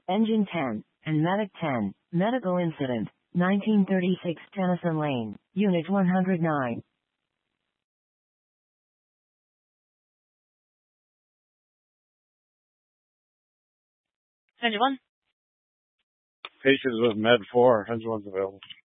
Engine 10, and Medic 10, Medical Incident, 1936 Tennyson Lane, Unit 109. Engine 1. Patients with Med 4, Engine 1's available.